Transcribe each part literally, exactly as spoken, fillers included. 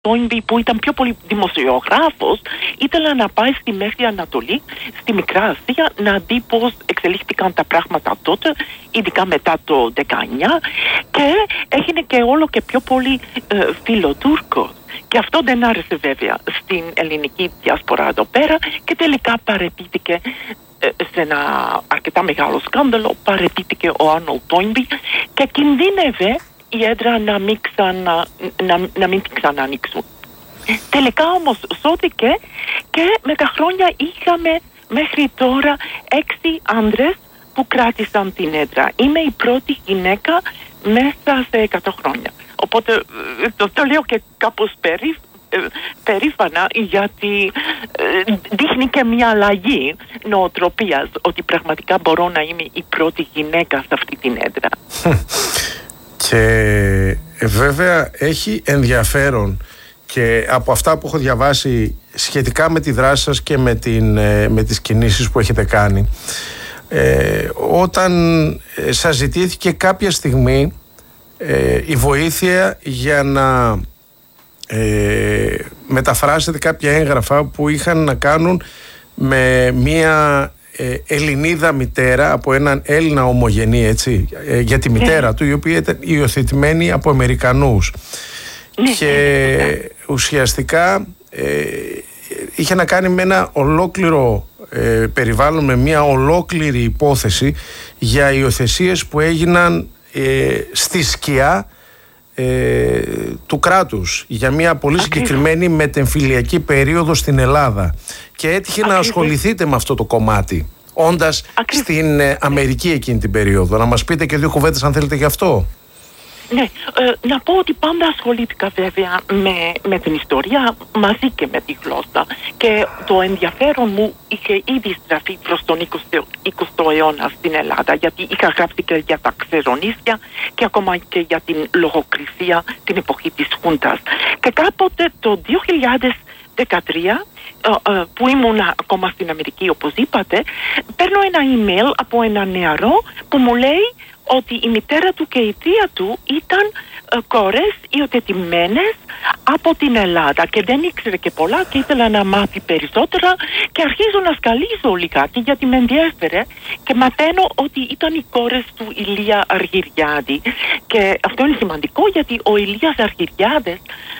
Τόινμπι, που ήταν πιο πολύ δημοσιογράφος, ήθελε να πάει στη Μέση Ανατολή, στη Μικρά Ασία, να δει πώς εξελίχθηκαν τα πράγματα τότε, ειδικά μετά το δεκαεννιά, και έγινε και όλο και πιο πολύ ε, φιλοτούρκος. Και αυτό δεν άρεσε βέβαια στην ελληνική διασπορά εδώ πέρα και τελικά παραιτήθηκε ε, σε ένα αρκετά μεγάλο σκάνδαλο, παραιτήθηκε ο Άρνολντ Τόινμπι και κινδύνευε η έδρα να μην, ξανα, να, να μην την ξανανοίξουν. Τελικά όμως σώθηκε και με τα χρόνια είχαμε μέχρι τώρα έξι άντρες που κράτησαν την έδρα. Είμαι η πρώτη γυναίκα μέσα σε εκατό χρόνια. Οπότε το, το λέω και κάπως περί, περήφανα, γιατί ε, δείχνει και μια αλλαγή νοοτροπίας, ότι πραγματικά μπορώ να είμαι η πρώτη γυναίκα σε αυτή την έδρα. Και βέβαια έχει ενδιαφέρον και από αυτά που έχω διαβάσει σχετικά με τη δράση σας και με, την, με τις κινήσεις που έχετε κάνει, ε, όταν σας ζητήθηκε κάποια στιγμή ε, η βοήθεια για να ε, μεταφράσετε κάποια έγγραφα που είχαν να κάνουν με μία Ελληνίδα μητέρα από έναν Έλληνα ομογενή, έτσι, για τη μητέρα yeah. του, η οποία ήταν υιοθετημένη από Αμερικανούς yeah. και ουσιαστικά ε, είχε να κάνει με ένα ολόκληρο ε, περιβάλλον, με μια ολόκληρη υπόθεση για υιοθεσίες που έγιναν ε, στη σκιά ε, του κράτους για μια πολύ συγκεκριμένη μετεμφυλιακή περίοδο στην Ελλάδα, και έτυχε Ακριβώς. να ασχοληθείτε με αυτό το κομμάτι όντας Ακριβώς. στην ε, Αμερική εκείνη την περίοδο. Να μας πείτε και δύο κουβέντες αν θέλετε γι' αυτό. Ναι, ε, να πω ότι πάντα ασχολήθηκα βέβαια με, με την ιστορία μαζί και με τη γλώσσα, και το ενδιαφέρον μου είχε ήδη στραφεί προς τον εικοστό αιώνα στην Ελλάδα, γιατί είχα γράψει και για τα ξερονίσια και ακόμα και για την λογοκρισία την εποχή της Χούντας. Και κάποτε το δύο χιλιάδες δεκατρία, που ήμουν ακόμα στην Αμερική όπως είπατε, παίρνω ένα email από ένα νεαρό που μου λέει ότι η μητέρα του και η θεία του ήταν ε, κόρες υιοθετημένες από την Ελλάδα και δεν ήξερε και πολλά και ήθελα να μάθει περισσότερα, και αρχίζω να σκαλίζω λιγάκι γιατί με ενδιέφερε και μαθαίνω ότι ήταν οι κόρες του Ηλία Αργυριάδη, και αυτό είναι σημαντικό γιατί ο Ηλίας Αργυριάδης,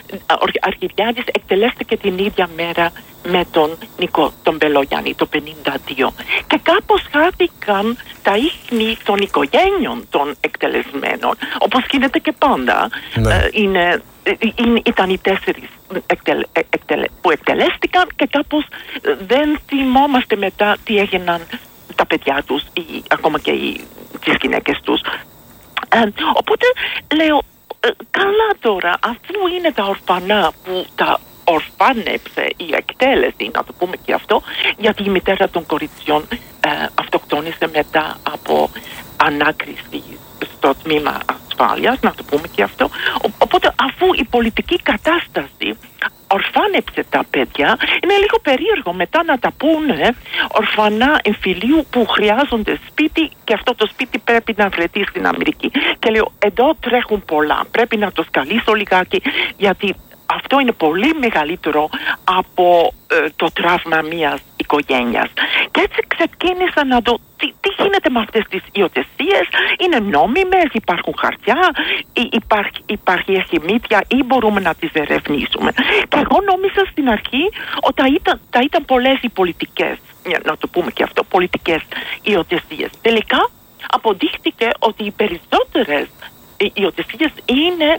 Αργυριάδης εκτελέστηκε την ίδια μέρα με τον Νικό τον Μπελογιάννη το πενήντα δύο, και κάπως χάθηκαν τα ίχνη των οικογένειων των εκτελεσμένων, όπως γίνεται και πάντα. Ναι. ε, είναι, είναι, ήταν οι τέσσερις εκτελε, εκτελε, που εκτελέστηκαν, και κάπως δεν θυμόμαστε μετά τι έγιναν τα παιδιά τους ή ακόμα και οι, τις γυναίκες τους. ε, οπότε λέω ε, καλά τώρα, αφού είναι τα ορφανά που τα ορφάνεψε η εκτέλεση, να το πούμε και αυτό, γιατί η μητέρα των κοριτσιών ε, αυτοκτόνησε μετά από ανάκριση στο τμήμα ασφάλειας, να το πούμε και αυτό. Ο, οπότε αφού η πολιτική κατάσταση ορφάνεψε τα παιδιά, είναι λίγο περίεργο μετά να τα πούνε ορφανά εμφυλίου που χρειάζονται σπίτι, και αυτό το σπίτι πρέπει να βρεθεί στην Αμερική. Και λέω, εδώ τρέχουν πολλά, πρέπει να το σκαλίσω λιγάκι, γιατί αυτό είναι πολύ μεγαλύτερο από ε, το τραύμα μιας οικογένειας. Και έτσι ξεκίνησα να δω τι, τι γίνεται με αυτές τις υιοθεσίες. Είναι νόμιμες, υπάρχουν χαρτιά, υπάρχει, υπάρχει εχημήθεια ή μπορούμε να τις ερευνήσουμε. Και εγώ νόμιζα στην αρχή ότι ήταν, τα ήταν πολλές οι πολιτικές, να το πούμε και αυτό, πολιτικές υιοθεσίες. Τελικά αποδείχτηκε ότι οι περισσότερες οι υιοθεσίες είναι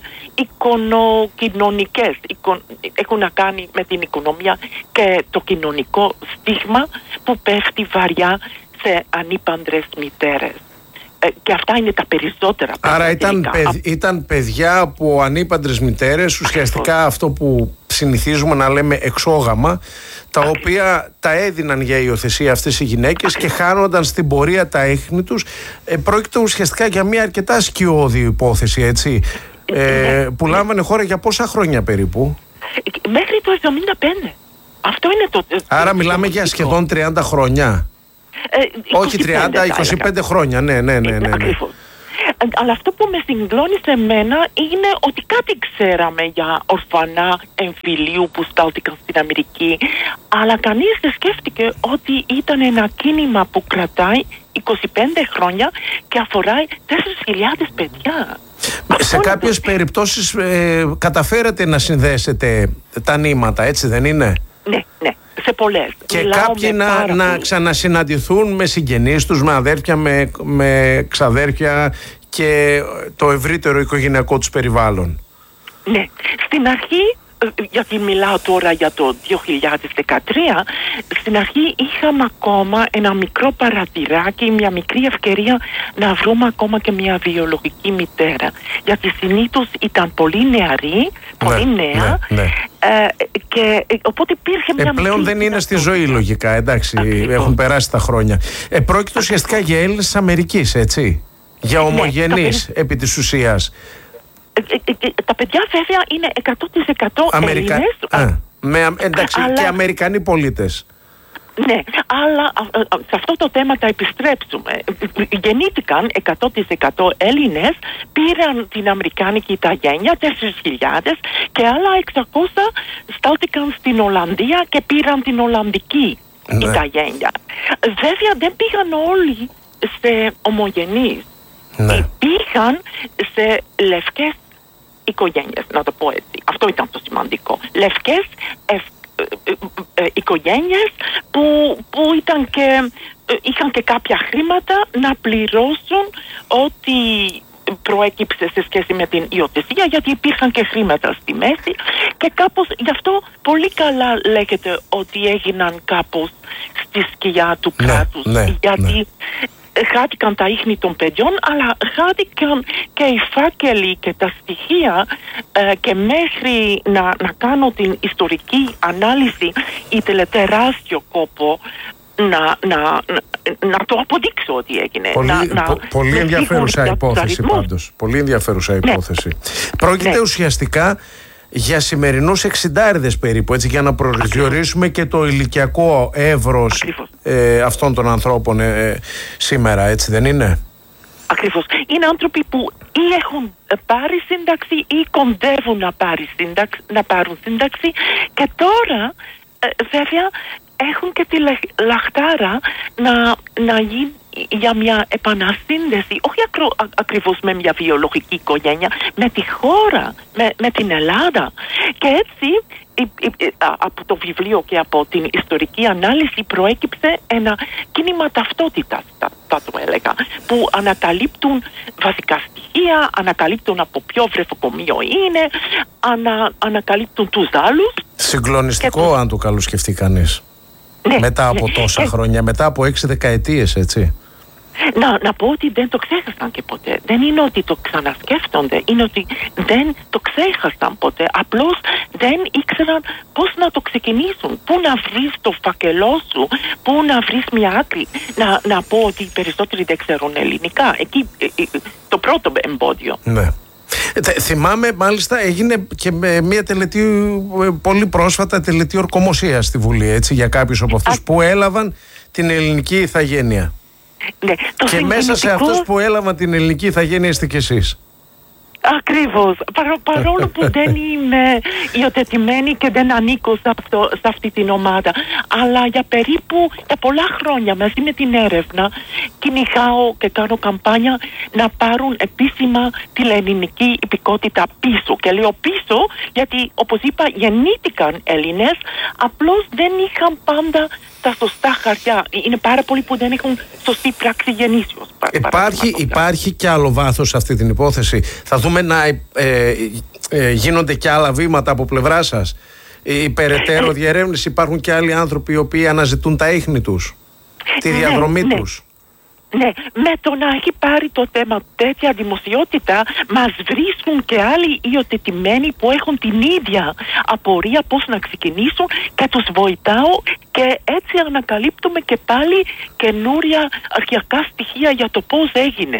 οικονοκοινωνικές, έχουν να κάνει με την οικονομία και το κοινωνικό στίγμα που πέφτει βαριά σε ανήπαντρες μητέρες. Ε, και αυτά είναι τα περισσότερα. Άρα ήταν, παιδ, ήταν παιδιά από ανήπαντρες μητέρες, ουσιαστικά Ακριβώς. αυτό που συνηθίζουμε να λέμε εξόγαμα, τα Ακριβώς. οποία τα έδιναν για υιοθεσία αυτές οι γυναίκες Ακριβώς. και χάνονταν στην πορεία τα ίχνη τους. Ε, πρόκειται ουσιαστικά για μια αρκετά σκιώδη υπόθεση, έτσι, ε, που λάμβανε χώρα για πόσα χρόνια περίπου? Μέχρι το εβδομήντα πέντε. Αυτό είναι το... Άρα το, μιλάμε το, για σχεδόν τριάντα χρόνια. Ε, Όχι τριάντα, είκοσι πέντε χρόνια, ναι, ναι, ναι, ναι. Ακριβώς. αλλά αυτό που με συγκλώνησε εμένα είναι ότι κάτι ξέραμε για ορφανά εμφυλίου που στάλθηκαν στην Αμερική, αλλά κανείς δεν σκέφτηκε ότι ήταν ένα κίνημα που κρατάει είκοσι πέντε χρόνια και αφορά τέσσερις χιλιάδες παιδιά. Σε κάποιες περιπτώσεις ε, καταφέρατε να συνδέσετε τα νήματα, έτσι δεν είναι? Ναι, ναι, σε πολλές. Και Μιλάω κάποιοι να, να ξανασυναντηθούν με συγγενείς τους, με αδέρφια, με, με ξαδέρφια και το ευρύτερο οικογενειακό τους περιβάλλον. Ναι, στην αρχή, γιατί μιλάω τώρα για το δύο χιλιάδες δεκατρία, στην αρχή είχαμε ακόμα ένα μικρό παρατηράκι, μια μικρή ευκαιρία να βρούμε ακόμα και μια βιολογική μητέρα. Γιατί συνήθως ήταν πολύ νεαρή, πολύ ναι, νέα, ναι, ναι. Ε, και οπότε υπήρχε μια. Ε, πλέον δεν είναι στη ζωή λογικά, εντάξει, ακριβώς. Έχουν περάσει τα χρόνια. Ε, πρόκειται ουσιαστικά για Έλληνες της Αμερικής, έτσι, για ομογενείς ναι, επί της ουσίας. Ε, ε, ε, τα παιδιά βέβαια είναι εκατό τοις εκατό Αμερικα... Έλληνες. Α, με, εντάξει, αλλά... και Αμερικανοί πολίτες. Ναι, αλλά α, α, σε αυτό το θέμα θα επιστρέψουμε. Γεννήθηκαν εκατό τοις εκατό Έλληνες, πήραν την Αμερικάνικη ηθαγένεια, τέσσερις χιλιάδες, και άλλα εξακόσια στάλθηκαν στην Ολλανδία και πήραν την Ολλανδική ναι, ηθαγένεια. Βέβαια δεν πήγαν όλοι σε ομογενείς. Ναι. Πήγαν σε λευκές οικογένειες, να το πω έτσι. Αυτό ήταν το σημαντικό. Λευκές ευ... οικογένειες που, που ήταν και, είχαν και κάποια χρήματα να πληρώσουν ό,τι προέκυψε σε σχέση με την υιοθεσία, γιατί υπήρχαν και χρήματα στη μέση και κάπως γι' αυτό πολύ καλά λέγεται ότι έγιναν κάπως στη σκιά του ναι, κράτους, ναι, γιατί ναι. χάθηκαν τα ίχνη των παιδιών, αλλά χάθηκαν και οι φάκελοι και τα στοιχεία ε, και μέχρι να, να κάνω την ιστορική ανάλυση ήθελε τεράστιο κόπο να, να, να, να το αποδείξω ότι έγινε. Πολύ, να, να, πο, πολύ ενδιαφέρουσα υπόθεση πάντως. Πολύ ενδιαφέρουσα υπόθεση. Ναι. Πρόκειται ναι, ουσιαστικά για σημερινούς εξιντάριδες περίπου, έτσι, για να προσδιορίσουμε και το ηλικιακό εύρος ε, αυτών των ανθρώπων ε, σήμερα, έτσι δεν είναι? Ακριβώς. Είναι άνθρωποι που ή έχουν πάρει σύνταξη ή κοντεύουν να, πάρει σύνταξη, να πάρουν σύνταξη και τώρα ε, βέβαια έχουν και τη λαχτάρα να, να γίνει για μια επανασύνδεση, όχι ακρο, α, ακριβώς με μια βιολογική οικογένεια, με τη χώρα, με, με την Ελλάδα. Και έτσι η, η, η, α, από το βιβλίο και από την ιστορική ανάλυση προέκυψε ένα κίνημα ταυτότητας, θα, θα το έλεγα, που ανακαλύπτουν βασικά στοιχεία, ανακαλύπτουν από ποιο βρεφοκομείο είναι, ανα, ανακαλύπτουν τους άλλους. Συγκλονιστικό τους... αν το καλοσκεφτεί κανείς. Ναι, μετά από ναι, τόσα ναι, χρόνια, μετά από έξι δεκαετίες, έτσι. Να, να πω ότι δεν το ξέχασαν και ποτέ. Δεν είναι ότι το ξανασκέφτονται, είναι ότι δεν το ξέχασαν ποτέ. Απλώς δεν ήξεραν πώς να το ξεκινήσουν. Πού να βρεις το φακελό σου, πού να βρεις μια άκρη. Να, να πω ότι οι περισσότεροι δεν ξέρουν ελληνικά. Εκεί ε, ε, το πρώτο εμπόδιο. Ναι. Θυμάμαι μάλιστα έγινε και με μια τελετή πολύ πρόσφατα, τελετή ορκομοσίας στη Βουλή, έτσι, για κάποιους από αυτούς Α... που έλαβαν την ελληνική ηθαγένεια. Ναι, το και μέσα σε αυτούς που έλαβαν την ελληνική ηθαγένεια είστε κι εσείς. Ακριβώς. Παρό, παρόλο που δεν είμαι υιοθετημένη και δεν ανήκω σε, αυτό, σε αυτή την ομάδα, αλλά για περίπου για πολλά χρόνια μαζί με την έρευνα κυνηγάω και κάνω καμπάνια να πάρουν επίσημα την ελληνική υπηκότητα πίσω. Και λέω πίσω γιατί, όπως είπα, γεννήθηκαν Έλληνες, απλώς δεν είχαν πάντα τα σωστά χαρτιά. Είναι πάρα πολλοί που δεν έχουν σωστή πράξη γεννήσεως. Υπάρχει, υπάρχει και άλλο βάθος σε αυτή την υπόθεση. Θα δούμε να ε, ε, ε, γίνονται και άλλα βήματα από πλευρά σας. Η περαιτέρω ε, διερεύνηση, υπάρχουν και άλλοι άνθρωποι οι οποίοι αναζητούν τα ίχνη τους, τη ναι, διαδρομή ναι. τους. Ναι, με το να έχει πάρει το θέμα τέτοια δημοσιότητα, μας βρίσκουν και άλλοι υιοθετημένοι που έχουν την ίδια απορία πώς να ξεκινήσουν και τους βοηθάω και έτσι ανακαλύπτουμε και πάλι καινούρια αρχιακά στοιχεία για το πώς έγινε.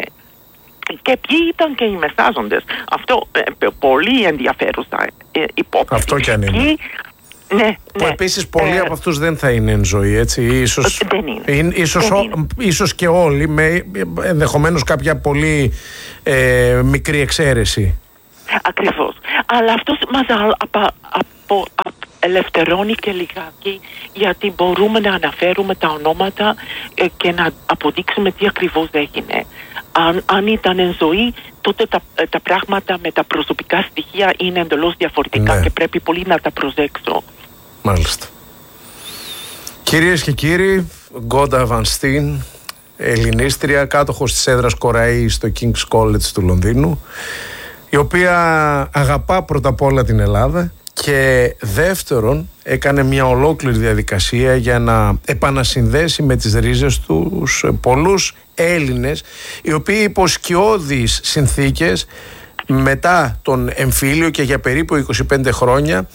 Και ποιοι ήταν και οι μεσάζοντες. Αυτό ε, πολύ ενδιαφέρουσα ε, υπόθεση. Αυτό κι αν είναι. Ναι, που ναι. επίσης πολλοί ε, από αυτούς δεν θα είναι εν ζωή, έτσι. Ίσως, δεν είναι. είναι, ίσως, δεν ο, είναι. ίσως και όλοι, με ενδεχομένως κάποια πολύ ε, μικρή εξαίρεση. Ακριβώς. Αλλά αυτός μας απα, απο, ελευθερώνει και λιγάκι, γιατί μπορούμε να αναφέρουμε τα ονόματα ε, και να αποδείξουμε τι ακριβώς έγινε. Αν, αν ήταν εν ζωή, τότε τα, τα πράγματα με τα προσωπικά στοιχεία είναι εντελώς διαφορετικά, ναι, και πρέπει πολύ να τα προσέξω. Μάλιστα. Κυρίες και κύριοι, Γκόντα Βανστίν, ελληνίστρια, κάτοχος της έδρας Κοραή στο King's College του Λονδίνου, η οποία αγαπά πρώτα απ' όλα την Ελλάδα και δεύτερον έκανε μια ολόκληρη διαδικασία για να επανασυνδέσει με τις ρίζες τους πολλούς Έλληνες, οι οποίοι υπό σκιώδεις συνθήκες μετά τον εμφύλιο και για περίπου είκοσι πέντε χρόνια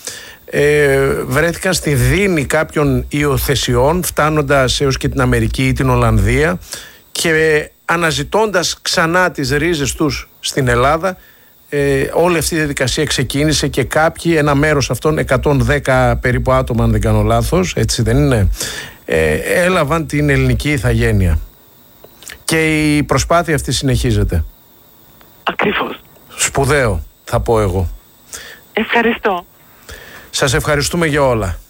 ε, βρέθηκαν στη δίνη κάποιων υιοθεσιών, φτάνοντας έως και την Αμερική ή την Ολλανδία, και αναζητώντας ξανά τις ρίζες τους στην Ελλάδα, ε, όλη αυτή η διαδικασία ξεκίνησε και κάποιοι, ένα μέρος αυτών, εκατόν δέκα περίπου άτομα αν δεν κάνω λάθος, έτσι δεν είναι, ε, έλαβαν την ελληνική ηθαγένεια. Και η προσπάθεια αυτή συνεχίζεται. Ακριβώς. Σπουδαίο, θα πω εγώ. Ευχαριστώ. Σας ευχαριστούμε για όλα.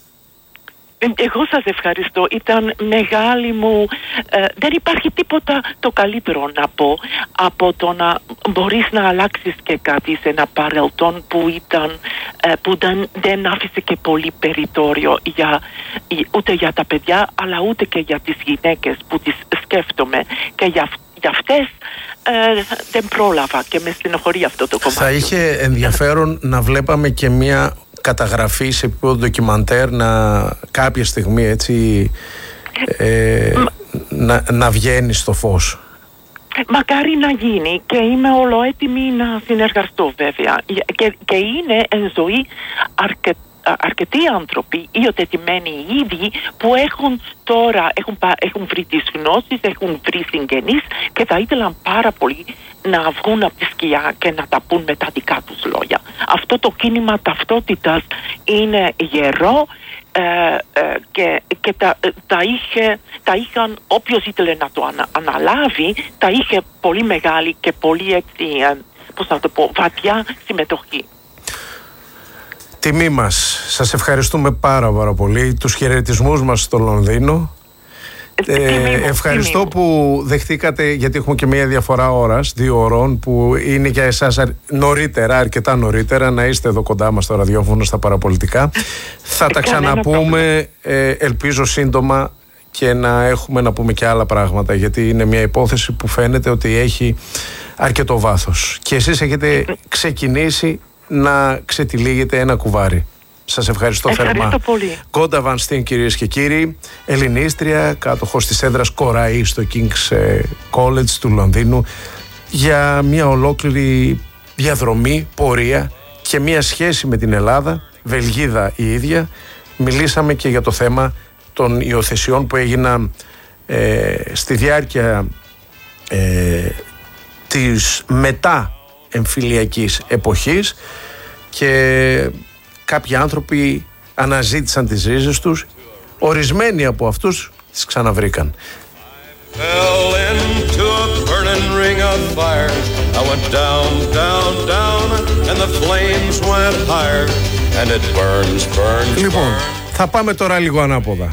Εγώ σας ευχαριστώ. Ήταν μεγάλη μου... Ε, δεν υπάρχει τίποτα το καλύτερο να πω από το να μπορείς να αλλάξεις και κάτι σε ένα παρελθόν που, ήταν, ε, που δεν, δεν άφησε και πολύ περιθώριο για, ούτε για τα παιδιά, αλλά ούτε και για τις γυναίκες που τις σκέφτομαι. Και για, για αυτές ε, δεν πρόλαβα και με στενοχωρεί αυτό το κομμάτι. Θα είχε ενδιαφέρον να βλέπαμε και μια καταγραφή σε επίπεδο ντοκιμαντέρ, να κάποια στιγμή έτσι ε, να, να βγαίνει στο φως. Μακάρι να γίνει, και είμαι ολοέτοιμη να συνεργαστώ βέβαια, και, και είναι εν ζωή αρκετά αρκετοί άνθρωποι υιοθετημένοι ήδη που έχουν τώρα, έχουν, έχουν βρει τις γνώσεις, έχουν βρει συγγενείς και θα ήθελαν πάρα πολύ να βγουν από τη σκιά και να τα πούν με τα δικά τους λόγια. Αυτό το κίνημα ταυτότητας είναι γερό ε, ε, και, και τα, τα, είχε, τα είχαν, όποιος ήθελε να το ανα, αναλάβει, τα είχε πολύ μεγάλη και πολύ έτσι, ε, πώς να το πω, βαθιά συμμετοχή. Τιμή μας. Σας ευχαριστούμε πάρα πάρα πολύ. Τους χαιρετισμούς μας στο Λονδίνο. Ε, ευχαριστώ που δεχτήκατε, γιατί έχουμε και μια διαφορά ώρας, δύο ωρών, που είναι για εσάς νωρίτερα, αρκετά νωρίτερα, να είστε εδώ κοντά μας στο ραδιόφωνο στα παραπολιτικά. Θα τα ξαναπούμε, ε, ελπίζω σύντομα, και να έχουμε να πούμε και άλλα πράγματα, γιατί είναι μια υπόθεση που φαίνεται ότι έχει αρκετό βάθος. Και εσείς έχετε ξεκινήσει να ξετυλίγετε ένα κουβάρι. Σας ευχαριστώ, ευχαριστώ θερμά. πολύ. Γκόντα Βανστίν, κυρίες και κύριοι, ελληνίστρια, κάτοχος της έδρας Κοραή στο King's College του Λονδίνου, για μια ολόκληρη διαδρομή, πορεία και μια σχέση με την Ελλάδα, Βελγίδα η ίδια. Μιλήσαμε και για το θέμα των υιοθεσιών που έγιναν ε, στη διάρκεια ε, της μετά εμφυλιακής εποχής, και κάποιοι άνθρωποι αναζήτησαν τις ρίζες τους, ορισμένοι από αυτούς τις ξαναβρήκαν. Λοιπόν, θα πάμε τώρα λίγο ανάποδα,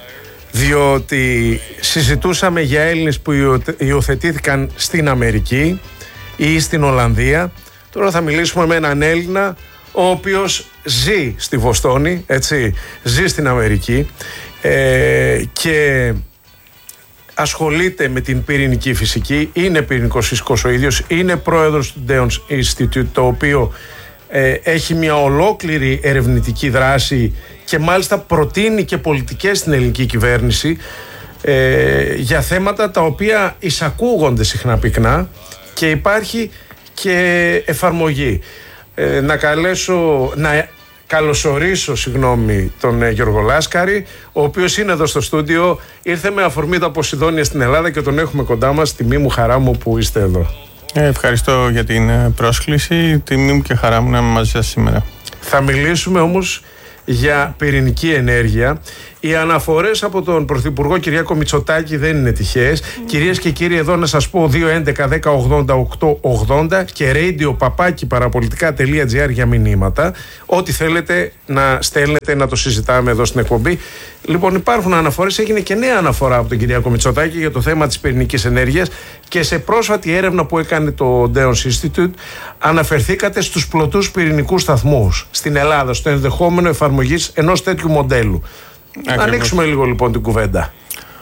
διότι συζητούσαμε για Έλληνες που υιοθετήθηκαν στην Αμερική ή στην Ολλανδία. Τώρα θα μιλήσουμε με έναν Έλληνα ο οποίος ζει στη Βοστόνη, έτσι, ζει στην Αμερική ε, και ασχολείται με την πυρηνική φυσική, είναι πυρηνικός φυσικός ο ίδιος, είναι πρόεδρος του Deon Institute, το οποίο ε, έχει μια ολόκληρη ερευνητική δράση και μάλιστα προτείνει και πολιτικές στην ελληνική κυβέρνηση ε, για θέματα τα οποία εισακούγονται συχνά πυκνά και υπάρχει και εφαρμογή. Ε, να καλέσω, να καλωσορίσω, συγγνώμη, τον ε, Γιώργο Λάσκαρη, ο οποίος είναι εδώ στο στούντιο. Ήρθε με αφορμή τα Ποσειδόνια στην Ελλάδα και τον έχουμε κοντά μας. Τιμή μου, χαρά μου που είστε εδώ. Ε, ευχαριστώ για την πρόσκληση. Τιμή μου και χαρά μου να είμαι μαζί σας σήμερα. Θα μιλήσουμε όμως για πυρηνική ενέργεια. Οι αναφορές από τον Πρωθυπουργό Κυριάκο Μητσοτάκη δεν είναι τυχαίες. Mm. Κυρίες και κύριοι, εδώ να σας πω δύο έντεκα δέκα ογδόντα οκτώ ογδόντα και radio παπάκι παραπολιτικά τελεία τζι άρ για μηνύματα. Ό,τι θέλετε να στέλνετε, να το συζητάμε εδώ στην εκπομπή. Λοιπόν, υπάρχουν αναφορές. Έγινε και νέα αναφορά από τον Κυριάκο Μητσοτάκη για το θέμα της πυρηνικής ενέργειας και σε πρόσφατη έρευνα που έκανε το Deon Institute αναφερθήκατε στους πλωτούς πυρηνικούς σταθμούς στην Ελλάδα, στο ενδεχόμενο εφαρμογής ενός τέτοιου μοντέλου. Να ανοίξουμε λίγο λοιπόν την κουβέντα.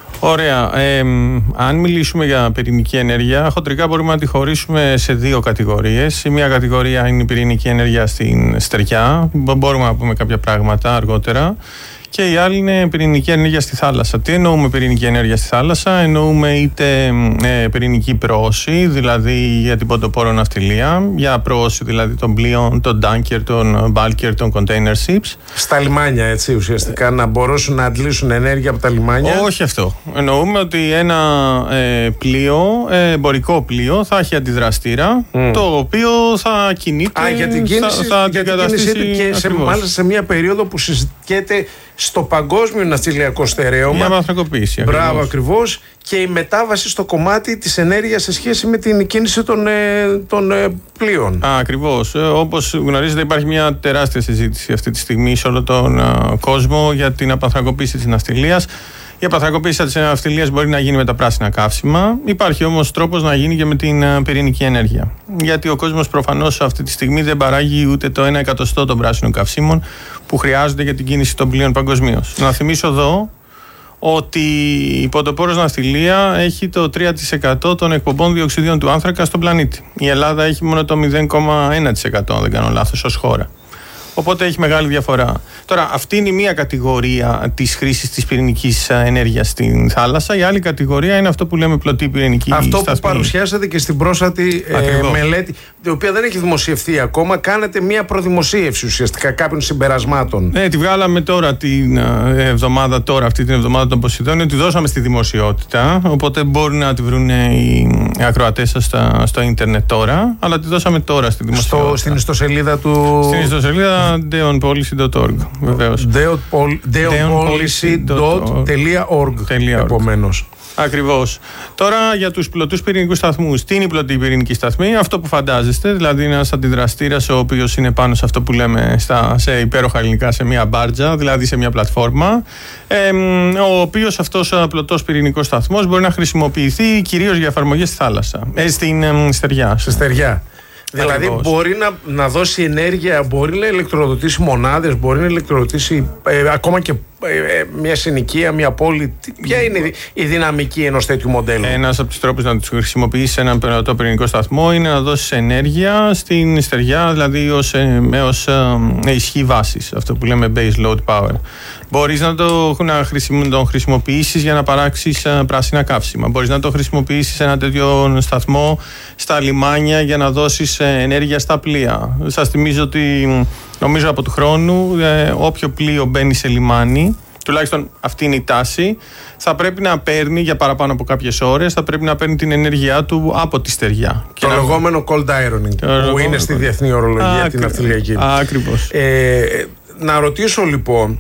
Ωραία. Ε, αν μιλήσουμε για πυρηνική ενέργεια, χοντρικά μπορούμε να τη χωρίσουμε σε δύο κατηγορίες. Η μία κατηγορία είναι η πυρηνική ενέργεια στην στεριά. Μπορούμε να πούμε κάποια πράγματα αργότερα. Και η άλλη είναι πυρηνική ενέργεια στη θάλασσα. Τι εννοούμε πυρηνική ενέργεια στη θάλασσα? Εννοούμε είτε ε, πυρηνική προώση, δηλαδή για την ποντοπόρο ναυτιλία, για προώση δηλαδή των πλοίων, των ντάνκερ, των μπάλκερ, των container ships. Στα λιμάνια, έτσι ουσιαστικά, να μπορούσαν να αντλήσουν ενέργεια από τα λιμάνια. Όχι αυτό. Εννοούμε ότι ένα ε, πλοίο, ε, εμπορικό πλοίο, θα έχει αντιδραστήρα, mm. το οποίο θα κινείται. Α, για την κίνηση, θα, θα για την κίνησή του και σε, μάλιστα σε μια περίοδο που συζητιέται στο παγκόσμιο ναυτιλιακό στερέωμα. Η απανθρακοποίηση. Μπράβο, ακριβώς. Και η μετάβαση στο κομμάτι της ενέργειας σε σχέση με την κίνηση των, ε, των ε, πλοίων. Α, ακριβώς. Ε, όπως γνωρίζετε, υπάρχει μια τεράστια συζήτηση αυτή τη στιγμή σε όλο τον ε, κόσμο για την απανθρακοποίηση της ναυτιλίας. Η απανθρακοποίηση της ναυτιλίας μπορεί να γίνει με τα πράσινα καύσιμα. Υπάρχει όμως τρόπος να γίνει και με την uh, πυρηνική ενέργεια. Γιατί ο κόσμος προφανώς αυτή τη στιγμή δεν παράγει ούτε το ένα εκατοστό των πράσινων καυσίμων που χρειάζονται για την κίνηση των πλοίων παγκοσμίως. Να θυμίσω εδώ ότι η ποντοπόρος ναυτιλία έχει το τρία τοις εκατό των εκπομπών διοξιδίων του άνθρακα στον πλανήτη. Η Ελλάδα έχει μόνο το μηδέν κόμμα ένα τοις εκατό, αν δεν κάνω λάθος, ως χώρα. Οπότε έχει μεγάλη διαφορά. Τώρα, αυτή είναι η μία κατηγορία της χρήσης της πυρηνικής ενέργειας στην θάλασσα. Η άλλη κατηγορία είναι αυτό που λέμε πλωτή πυρηνική αυτό σταθμή. Αυτό που παρουσιάσατε και στην πρόσφατη ε, μελέτη, η οποία δεν έχει δημοσιευθεί ακόμα. Κάνετε μία προδημοσίευση ουσιαστικά κάποιων συμπερασμάτων. Ναι, τη βγάλαμε τώρα την εβδομάδα, τώρα αυτή την εβδομάδα των Ποσειδώνιων, τη δώσαμε στη δημοσιότητα. Οπότε μπορεί να τη βρουν οι ακροατές σας στο ίντερνετ τώρα. Αλλά τη δώσαμε τώρα στη δημοσιότητα. Στο, στην ιστοσελίδα του. Στην ιστοσελίδα deon policy dot org, βεβαίως. deon policy dot org, επομένως. Ακριβώς. Τώρα για τους πλωτούς πυρηνικούς σταθμούς. Τι είναι η πλωτή πυρηνική σταθμή? Αυτό που φαντάζεστε, δηλαδή ένας αντιδραστήρας ο οποίος είναι πάνω σε αυτό που λέμε στα, σε υπέροχα ελληνικά, σε μια μπάρτζα, δηλαδή σε μια πλατφόρμα, ε, ο οποίος αυτός ο πλωτός πυρηνικός σταθμός μπορεί να χρησιμοποιηθεί κυρίως για εφαρμογές στη θάλασσα, ε, στην ε, στεριά. Στη στεριά. Δηλαδή ακριβώς. μπορεί να, να δώσει ενέργεια, μπορεί να ηλεκτροδοτήσει μονάδες, μπορεί να ηλεκτροδοτήσει ε, ακόμα και ε, μια συνοικία, μια πόλη. Ποια είναι η δυναμική ενός τέτοιου μοντέλου? Ένας από τους τρόπους να τους χρησιμοποιήσεις έναν πλωτό πυρηνικό σταθμό είναι να δώσεις ενέργεια στην στεριά, δηλαδή ως, ε, ως ε, ισχύ βάσης, αυτό που λέμε base load power. Μπορείς να, το, να χρησιμο, τον χρησιμοποιήσεις για να παράξεις uh, πράσινα καύσιμα. Μπορείς να το χρησιμοποιήσεις σε ένα τέτοιο σταθμό στα λιμάνια για να δώσεις uh, ενέργεια στα πλοία. Σας θυμίζω ότι νομίζω από του χρόνου uh, όποιο πλοίο μπαίνει σε λιμάνι, τουλάχιστον αυτή είναι η τάση, θα πρέπει να παίρνει για παραπάνω από κάποιες ώρες, θα πρέπει να παίρνει την ενέργειά του από τη στεριά. Το λεγόμενο cold ironing, το που λεγόμενο... είναι στη διεθνή ορολογία Α, την ναυτιλιακή. Ακριβώς. Ε, να ρωτήσω λοιπόν,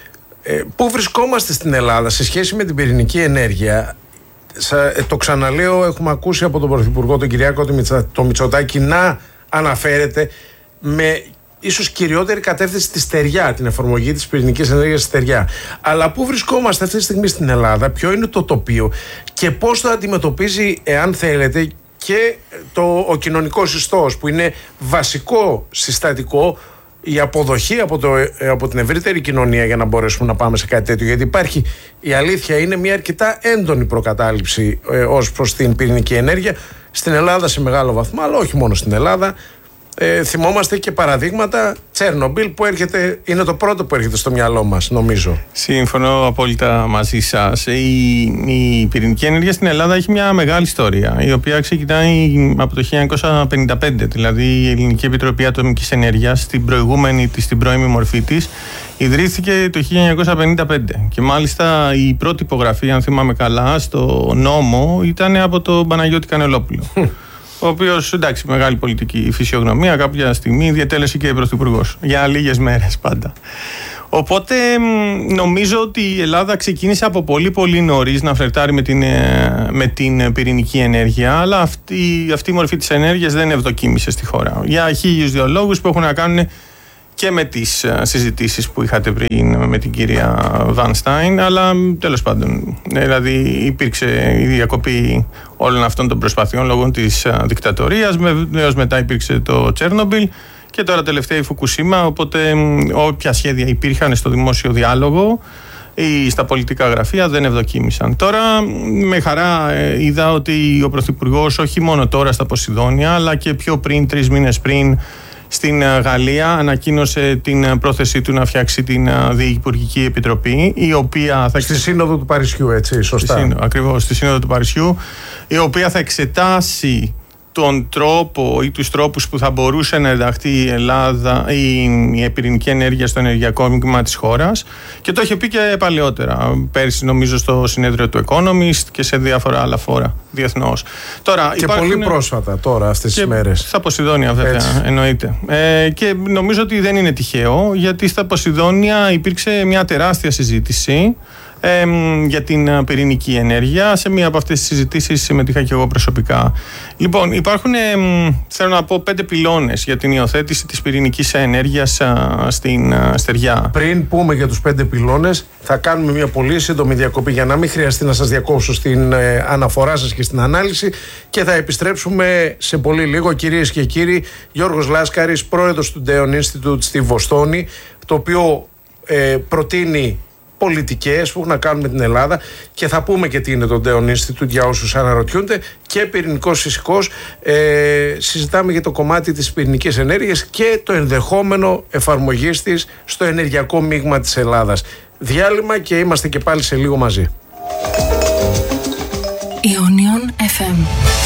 Ε, πού βρισκόμαστε στην Ελλάδα σε σχέση με την πυρηνική ενέργεια? Σα, ε, το ξαναλέω, έχουμε ακούσει από τον Πρωθυπουργό τον Κυριάκο το Μητσοτάκη να αναφέρεται με ίσως κυριότερη κατεύθυνση στη στεριά, την εφαρμογή της πυρηνικής ενέργειας στη στεριά. Αλλά πού βρισκόμαστε αυτή τη στιγμή στην Ελλάδα, ποιο είναι το τοπίο και πώς το αντιμετωπίζει, εάν θέλετε, και το, ο κοινωνικός ιστός, που είναι βασικό συστατικό η αποδοχή από, το, από την ευρύτερη κοινωνία για να μπορέσουμε να πάμε σε κάτι τέτοιο. Γιατί υπάρχει, η αλήθεια είναι, μια αρκετά έντονη προκατάληψη ε, ως προς την πυρηνική ενέργεια στην Ελλάδα σε μεγάλο βαθμό, αλλά όχι μόνο στην Ελλάδα. Ε, θυμόμαστε και παραδείγματα Τσέρνομπιλ που έρχεται, είναι το πρώτο που έρχεται στο μυαλό μας, νομίζω. Συμφωνώ απόλυτα μαζί σας. Η, η πυρηνική ενέργεια στην Ελλάδα έχει μια μεγάλη ιστορία, η οποία ξεκινάει από το χίλια εννιακόσια πενήντα πέντε. Δηλαδή η Ελληνική Επιτροπή Ατομικής Ενέργειας, στην προηγούμενη της, στην πρώιμη μορφή της, ιδρύθηκε το χίλια εννιακόσια πενήντα πέντε. Και μάλιστα η πρώτη υπογραφή, αν θυμάμαι καλά, στο νόμο ήταν από τον Παναγιώτη Κανελόπουλο. Ο οποίος, εντάξει, μεγάλη πολιτική φυσιογνωμία, κάποια στιγμή διατέλεσε και πρωθυπουργός. Για λίγες μέρες πάντα. Οπότε νομίζω ότι η Ελλάδα ξεκίνησε από πολύ πολύ νωρίς να φλερτάρει με την, με την πυρηνική ενέργεια, αλλά αυτή, αυτή η μορφή της ενέργειας δεν ευδοκίμησε στη χώρα. Για χίλιους δύο λόγους που έχουν να κάνουν και με τις συζητήσεις που είχατε πριν με την κυρία Βανστάιν, αλλά τέλος πάντων, δηλαδή υπήρξε η διακοπή όλων αυτών των προσπαθειών λόγω της δικτατορίας, έως μετά υπήρξε το Τσέρνομπιλ και τώρα τελευταία η Φουκουσίμα, οπότε όποια σχέδια υπήρχαν στο δημόσιο διάλογο ή στα πολιτικά γραφεία δεν ευδοκίμησαν. Τώρα με χαρά είδα ότι ο Πρωθυπουργός όχι μόνο τώρα στα Ποσειδόνια, αλλά και πιο πριν, τρεις μήνες πριν, στην Γαλλία ανακοίνωσε την πρόθεσή του να φτιάξει την Διευπουργική Επιτροπή, η οποία θα... Στη Σύνοδο του Παρισιού, έτσι, σωστά. Στη Σύνοδο, ακριβώς, στη Σύνοδο του Παρισιού, η οποία θα εξετάσει τον τρόπο ή τους τρόπους που θα μπορούσε να ενταχθεί η Ελλάδα ή η πυρηνική ενέργεια στο ενεργειακό μείγμα της χώρας, και το είχε πει και παλαιότερα, πέρσι νομίζω στο συνέδριο του Economist και σε διάφορα άλλα φόρα διεθνώς. Τώρα, και υπάρχουν... πολύ πρόσφατα τώρα αυτές τις μέρες. Στα Ποσειδόνια βέβαια, έτσι. Εννοείται. Ε, και νομίζω ότι δεν είναι τυχαίο, γιατί στα Ποσειδόνια υπήρξε μια τεράστια συζήτηση Ε, για την πυρηνική ενέργεια. Σε μία από αυτές τις συζητήσεις συμμετείχα και εγώ προσωπικά. Λοιπόν, υπάρχουν, ε, θέλω να πω, πέντε πυλώνες για την υιοθέτηση της πυρηνικής ενέργειας α, στην α, στεριά. Πριν πούμε για τους πέντε πυλώνες, θα κάνουμε μια πολύ σύντομη διακοπή για να μην χρειαστεί να σας διακόψω στην ε, αναφορά σας και στην ανάλυση, και θα επιστρέψουμε σε πολύ λίγο. Κυρίες και κύριοι, Γιώργος Λάσκαρης, πρόεδρος του Deon Institute στη Βοστόνη, το οποίο ε, προτείνει πολιτικές που έχουν να κάνουν με την Ελλάδα, και θα πούμε και τι είναι το Deon Institute για όσους αναρωτιούνται, και πυρηνικός φυσικός. Ε, συζητάμε για το κομμάτι της πυρηνικής ενέργειας και το ενδεχόμενο εφαρμογής της στο ενεργειακό μείγμα της Ελλάδας. Διάλειμμα και είμαστε και πάλι σε λίγο μαζί. Ionion εφ εμ